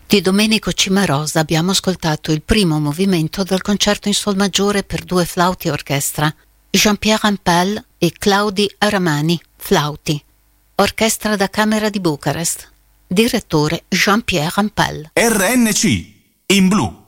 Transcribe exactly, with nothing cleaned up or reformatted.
Di Domenico Cimarosa abbiamo ascoltato il primo movimento del concerto in sol maggiore per due flauti e orchestra, Jean-Pierre Rampal e Claudi Aramani, flauti, Orchestra da Camera di Bucarest, direttore Jean-Pierre Rampal. R N C, in blu.